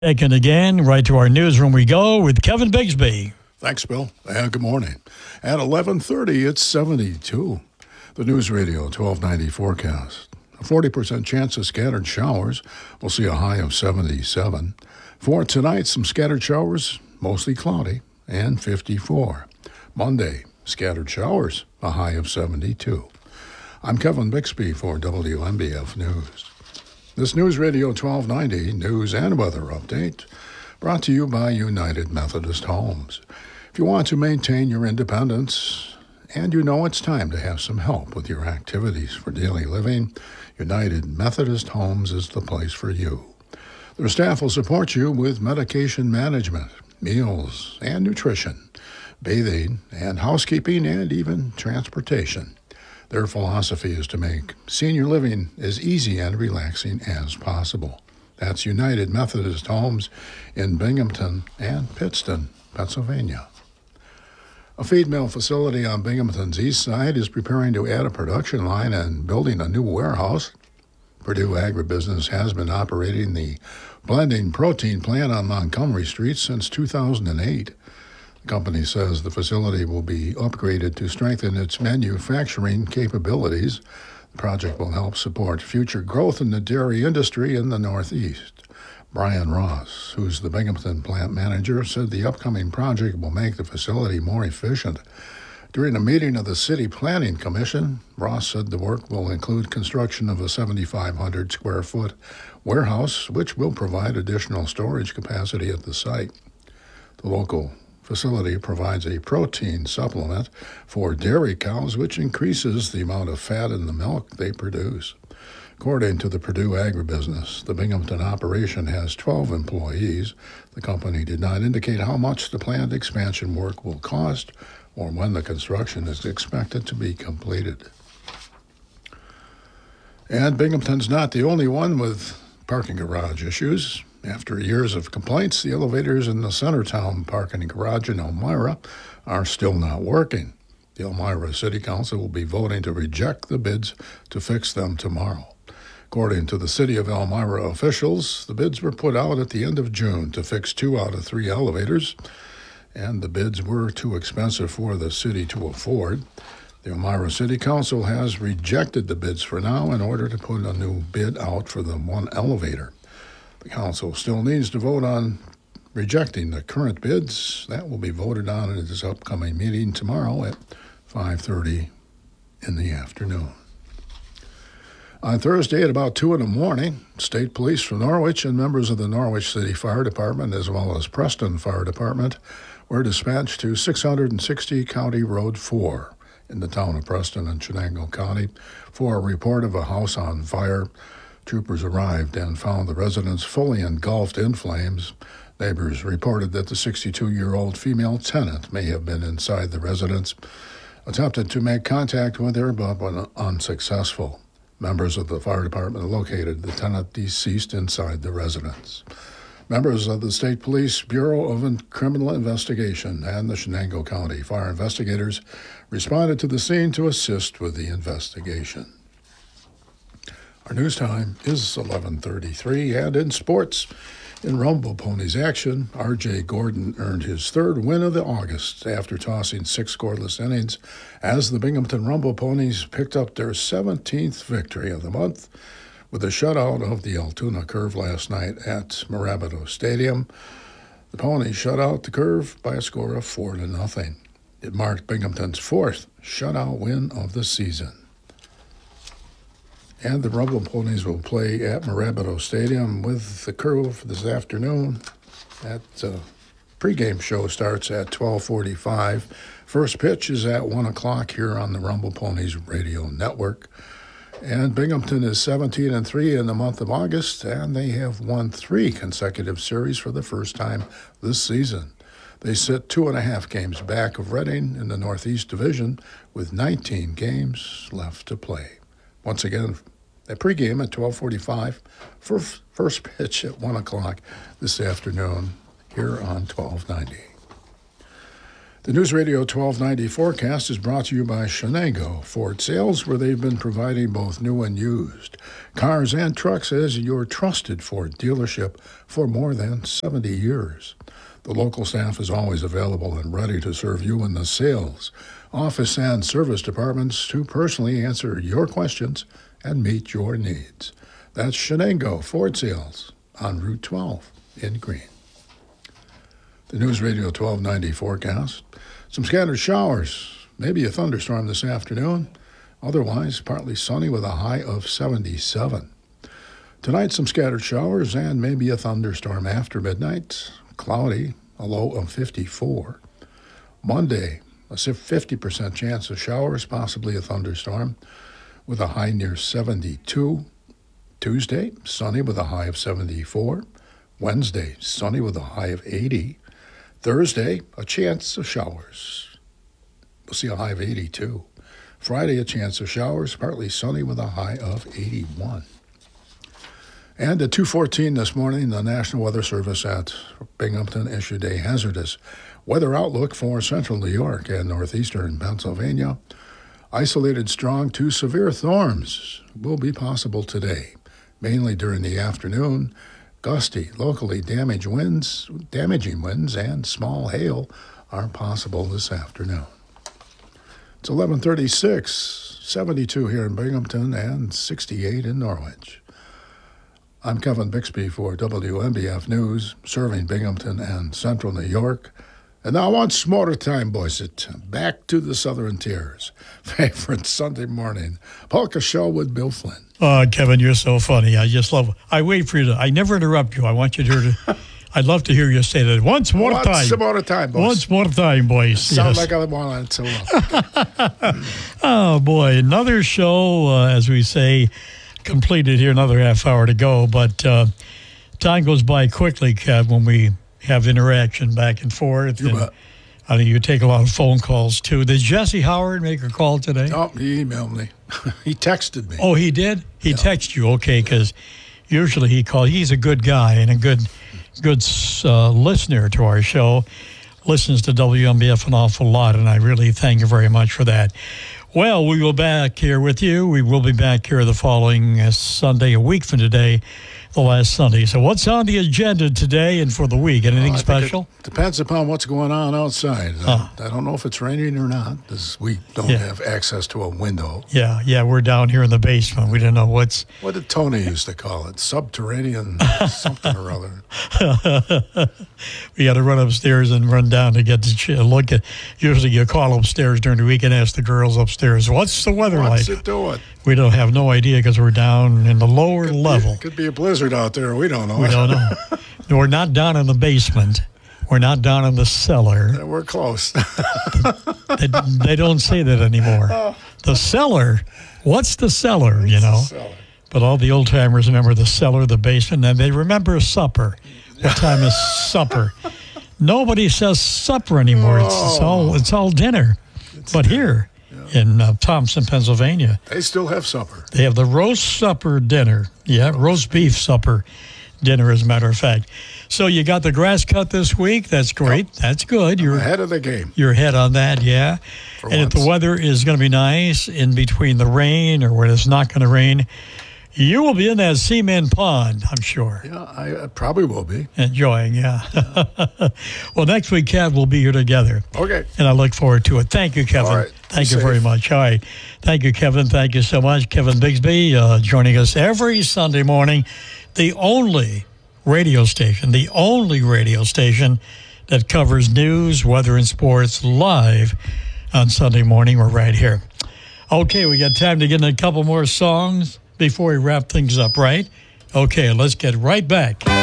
And again, right to our newsroom we go with Kevin Bigsby. Thanks, Bill. And good morning. At 11:30, it's 72. The News Radio 1290 forecast. A 40% chance of scattered showers. We'll see a high of 77. For tonight, some scattered showers, mostly cloudy, and 54. Monday, scattered showers, a high of 72. I'm Kevin Bixby for WNBF News. This News Radio 1290 news and weather update brought to you by United Methodist Homes. If you want to maintain your independence and you know it's time to have some help with your activities for daily living, United Methodist Homes is the place for you. Their staff will support you with medication management, meals and nutrition, bathing and housekeeping, and even transportation. Their philosophy is to make senior living as easy and relaxing as possible. That's United Methodist Homes in Binghamton and Pittston, Pennsylvania. A feed mill facility on Binghamton's east side is preparing to add a production line and building a new warehouse. Purdue Agribusiness has been operating the blending protein plant on Montgomery Street since 2008. The company says the facility will be upgraded to strengthen its manufacturing capabilities. The project will help support future growth in the dairy industry in the Northeast. Brian Ross, who's the Binghamton plant manager, said the upcoming project will make the facility more efficient. During a meeting of the City Planning Commission, Ross said the work will include construction of a 7,500 square foot warehouse, which will provide additional storage capacity at the site. The local facility provides a protein supplement for dairy cows, which increases the amount of fat in the milk they produce. According to the Purdue Agribusiness, the Binghamton operation has 12 employees. The company did not indicate how much the planned expansion work will cost or when the construction is expected to be completed. And Binghamton's not the only one with parking garage issues. After years of complaints, the elevators in the Centertown parking garage in Elmira are still not working. The Elmira City Council will be voting to reject the bids to fix them tomorrow. According to the City of Elmira officials, the bids were put out at the end of June to fix 2 out of 3 elevators, and the bids were too expensive for the city to afford. The Elmira City Council has rejected the bids for now in order to put a new bid out for the one elevator. The council still needs to vote on rejecting the current bids. That will be voted on at this upcoming meeting tomorrow at 5:30 in the afternoon. On Thursday at about 2 in the morning, state police from Norwich and members of the Norwich City Fire Department as well as Preston Fire Department were dispatched to 660 County Road 4 in the town of Preston in Chenango County for a report of a house on fire. Troopers arrived and found the residence fully engulfed in flames. Neighbors reported that the 62-year-old female tenant may have been inside the residence, attempted to make contact with her but was unsuccessful. Members of the fire department located the tenant deceased inside the residence. Members of the State Police Bureau of Criminal Investigation and the Chenango County Fire Investigators responded to the scene to assist with the investigation. Our news time is 11:33, and in sports, in Rumble Ponies action, R.J. Gordon earned his 3rd win of the August after tossing 6 scoreless innings as the Binghamton Rumble Ponies picked up their 17th victory of the month with a shutout of the Altoona Curve last night at Marabito Stadium. The Ponies shut out the Curve by a score of 4-0. It marked Binghamton's 4th shutout win of the season. And the Rumble Ponies will play at Marabito Stadium with the Curve this afternoon. That pregame show starts at 12:45. First pitch is at 1 o'clock here on the Rumble Ponies radio network. And Binghamton is 17-3 in the month of August, and they have won 3 consecutive series for the first time this season. They sit 2.5 games back of Reading in the Northeast Division with 19 games left to play. Once again, a pregame at 12:45, first pitch at 1 o'clock this afternoon here on 1290. The News Radio 1290 forecast is brought to you by Shenango Ford Sales, where they've been providing both new and used cars and trucks as your trusted Ford dealership for more than 70 years. The local staff is always available and ready to serve you in the sales, office, and service departments to personally answer your questions and meet your needs. That's Shenango Ford Sales on Route 12 in Green. The News Radio 1290 forecast. Some scattered showers, maybe a thunderstorm this afternoon. Otherwise, partly sunny with a high of 77. Tonight, some scattered showers and maybe a thunderstorm after midnight. Cloudy, a low of 54. Monday, a 50% chance of showers, possibly a thunderstorm, with a high near 72. Tuesday, sunny with a high of 74. Wednesday, sunny with a high of 80. Thursday, a chance of showers. We'll see a high of 82. Friday, a chance of showers, partly sunny with a high of 81. And at 2:14 this morning, the National Weather Service at Binghamton issued a hazardous weather outlook for central New York and northeastern Pennsylvania. Isolated strong to severe storms will be possible today, mainly during the afternoon. Gusty, locally damaging winds and small hail are possible this afternoon. It's 11:36, 72 here in Binghamton and 68 in Norwich. I'm Kevin Bixby for WMBF News, serving Binghamton and central New York. And now once more time, boys, back to the Southern Tiers. Favorite Sunday morning polka show with Bill Flynn. Kevin, you're so funny. I wait for you to, I never interrupt you. I want you to hear I'd love to hear you say that once more time. Once more time, boys. Once more time, boys. Sound like I want to Oh, boy. Another show, as we say, completed here, another half hour to go. But time goes by quickly, Kev, when we have interaction back and forth. You bet. I think you take a lot of phone calls, too. Did Jesse Howard make a call today? Oh, he emailed me. He texted me. Oh, he did? He texted you, okay, because usually he calls. He's a good guy and a good listener to our show. Listens to WMBF an awful lot, and I really thank you very much for that. Well, we will be back here with you. We will be back here the following Sunday, a week from today, the last Sunday. So what's on the agenda today and for the week? Anything special? It depends upon what's going on outside. I don't know if it's raining or not, because we don't have access to a window. Yeah, we're down here in the basement. We don't know what's... What did Tony used to call it? Subterranean something or other. We got to run upstairs and run down to get to look at... Usually you call upstairs during the week and ask the girls upstairs, what's the weather like? What's it doing? We don't have no idea because we're down in the lower level. Could be a blizzard out there. We don't know. We don't know. We're not down in the basement. We're not down in the cellar. We're close. They don't say that anymore. The cellar. What's the cellar, you know? Cellar. But all the old-timers remember the cellar, the basement, and they remember supper. What time is supper? Nobody says supper anymore. It's all dinner. But here in Thompson, Pennsylvania, they still have supper. They have the roast supper dinner. Yeah, roast beef supper dinner, as a matter of fact. So you got the grass cut this week. That's great. Yep. That's good. You're ahead of the game. You're ahead on that, yeah. And if the weather is going to be nice in between the rain or when it's not going to rain, you will be in that cement pond, I'm sure. Yeah, I probably will be. Enjoying, yeah. Well, next week, Kev, we'll be here together. Okay. And I look forward to it. Thank you, Kevin. All right. Thank you very much. All right. Thank you, Kevin. Thank you so much. Kevin Bixby joining us every Sunday morning. The only radio station that covers news, weather, and sports live on Sunday morning. We're right here. Okay, we got time to get in a couple more songs before we wrap things up, right? Okay, let's get right back.